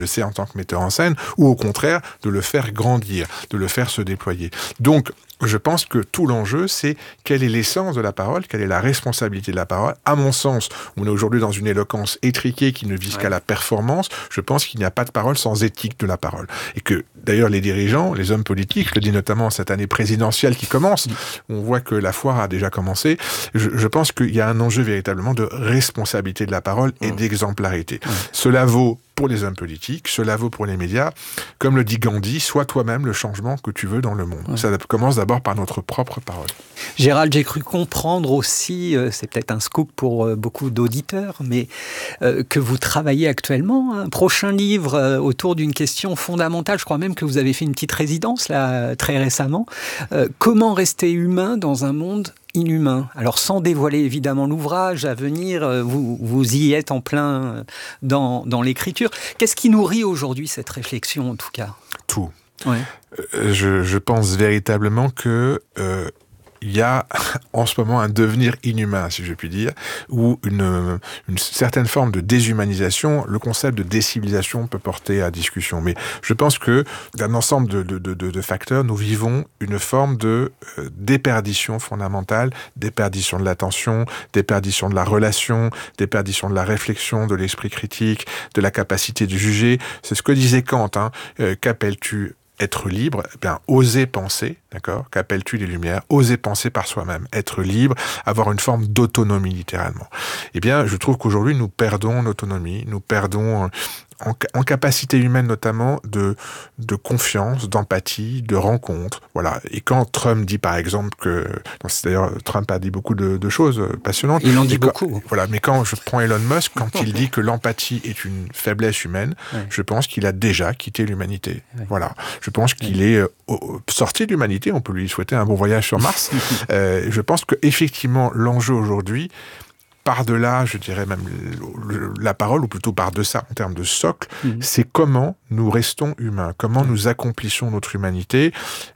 je sais en tant que metteur en scène, ou au contraire de le faire grandir, de le faire se déployer. Donc, je pense que tout l'enjeu, c'est quelle est l'essence de la parole, quelle est la responsabilité de la parole. À mon sens, on est aujourd'hui dans une éloquence étriquée qui ne vise qu'à la performance. Je pense qu'il n'y a pas de parole sans éthique de la parole. Et que, d'ailleurs, les dirigeants, les hommes politiques, je le dis notamment cette année présidentielle qui commence, on voit que la foire a déjà commencé, je pense qu'il y a un enjeu véritablement de responsabilité de la parole et d'exemplarité. Cela vaut pour les hommes politiques, cela vaut pour les médias. Comme le dit Gandhi, sois toi-même le changement que tu veux dans le monde. Ça commence d'abord par notre propre parole. Gérald, j'ai cru comprendre aussi, c'est peut-être un scoop pour beaucoup d'auditeurs, mais que vous travaillez actuellement un prochain livre autour d'une question fondamentale. Je crois même que vous avez fait une petite résidence là très récemment. Comment rester humain dans un monde inhumain? Alors, sans dévoiler évidemment l'ouvrage à venir, vous y êtes en plein dans l'écriture. Qu'est-ce qui nourrit aujourd'hui cette réflexion, en tout cas? Tout. Ouais. Je pense véritablement que il y a en ce moment un devenir inhumain, si je puis dire, ou une certaine forme de déshumanisation. Le concept de décivilisation peut porter à discussion. Mais je pense que d'un ensemble de facteurs, nous vivons une forme de déperdition fondamentale, déperdition de l'attention, déperdition de la relation, déperdition de la réflexion, de l'esprit critique, de la capacité de juger. C'est ce que disait Kant. Qu'appelles-tu être libre? Eh bien, oser penser, d'accord? Qu'appelles-tu les Lumières? Oser penser par soi-même, être libre, avoir une forme d'autonomie, littéralement. Eh bien, je trouve qu'aujourd'hui, nous perdons en autonomie, nous perdons en capacité humaine notamment de confiance, d'empathie, de rencontre. Voilà. Et quand Trump dit par exemple que... D'ailleurs, Trump a dit beaucoup de choses passionnantes. Il en dit beaucoup. Voilà. Mais quand je prends Elon Musk, quand il dit que l'empathie est une faiblesse humaine, je pense qu'il a déjà quitté l'humanité. Voilà. Je pense qu'il est sorti de l'humanité. On peut lui souhaiter un bon voyage sur Mars. Je pense qu'effectivement, l'enjeu aujourd'hui, par-delà, je dirais même la parole, ou plutôt par-deçà en termes de socle, c'est comment nous restons humains, comment nous accomplissons notre humanité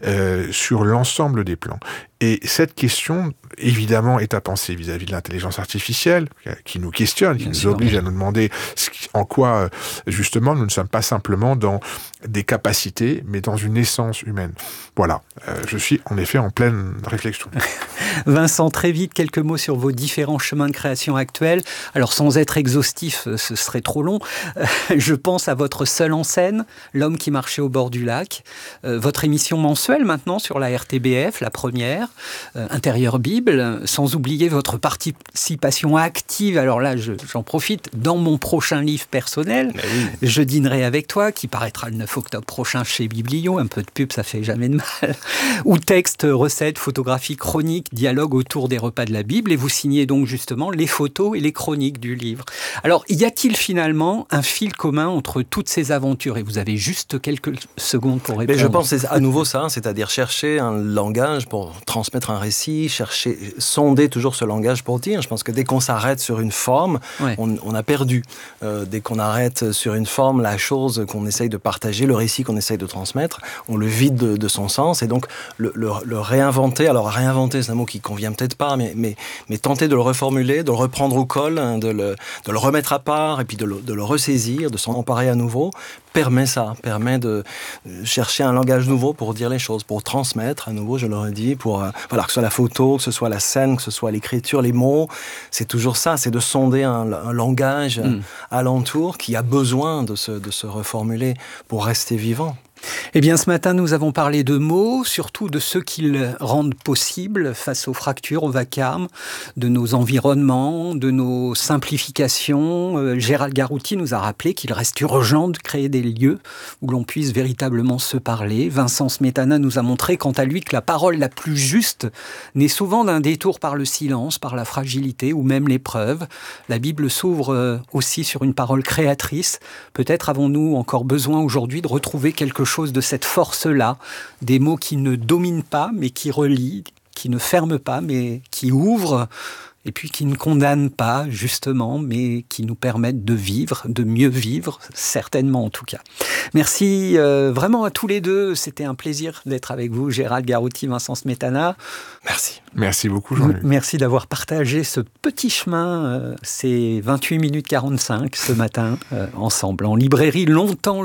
sur l'ensemble des plans. Et cette question, évidemment, est à penser vis-à-vis de l'intelligence artificielle, qui nous questionne, qui nous oblige à nous demander en quoi, justement, nous ne sommes pas simplement dans des capacités, mais dans une essence humaine. Voilà, je suis en effet en pleine réflexion. Vincent, très vite, quelques mots sur vos différents chemins de création actuels. Alors, sans être exhaustif, ce serait trop long. Je pense à votre seule en scène, L'homme qui marchait au bord du lac. Votre émission mensuelle maintenant sur la RTBF, la première, Intérieur Bible, sans oublier votre participation active. Alors là, j'en profite, dans mon prochain livre personnel, Je dînerai avec toi, qui paraîtra le 9 octobre prochain chez Biblio. Un peu de pub, ça fait jamais de mal. Ou textes, recettes, photographies, chroniques, dialogue autour des repas de la Bible, et vous signez donc justement les photos et les chroniques du livre. Alors, y a-t-il finalement un fil commun entre toutes ces aventures? Et vous avez juste quelques secondes pour répondre. Mais je pense que c'est à nouveau ça, c'est-à-dire chercher un langage pour transmettre un récit, sonder toujours ce langage pour dire. Je pense que dès qu'on s'arrête sur une forme, on a perdu. Dès qu'on arrête sur une forme, la chose qu'on essaye de partager, le récit qu'on essaye de transmettre, on le vide de son sens. Et donc, le réinventer, alors réinventer, c'est un mot qui convient peut-être pas, mais tenter de le reformuler, de le reprendre au col, de le remettre à part, et puis de le ressaisir, de s'en emparer à nouveau, permet de chercher un langage nouveau pour dire les choses, pour transmettre à nouveau, je le redis, pour que ce soit la photo, que ce soit la scène, que ce soit l'écriture, les mots, c'est toujours ça, c'est de sonder un langage alentour qui a besoin de se reformuler pour rester vivant. Eh bien, ce matin, nous avons parlé de mots, surtout de ceux qu'ils rendent possibles face aux fractures, au vacarme, de nos environnements, de nos simplifications. Gérald Garouti nous a rappelé qu'il reste urgent de créer des lieux où l'on puisse véritablement se parler. Vincent Smetana nous a montré, quant à lui, que la parole la plus juste naît souvent d'un détour par le silence, par la fragilité ou même l'épreuve. La Bible s'ouvre aussi sur une parole créatrice. Peut-être avons-nous encore besoin aujourd'hui de retrouver quelque chose de cette force-là, des mots qui ne dominent pas, mais qui relient, qui ne ferment pas, mais qui ouvrent et puis qui ne condamnent pas, justement, mais qui nous permettent de vivre, de mieux vivre, certainement en tout cas. Merci vraiment à tous les deux. C'était un plaisir d'être avec vous, Gérald Garouti, Vincent Smetana. Merci. Merci beaucoup, Jean-Luc. Merci d'avoir partagé ce petit chemin, ces 28 minutes 45 ce matin, ensemble, en librairie longtemps.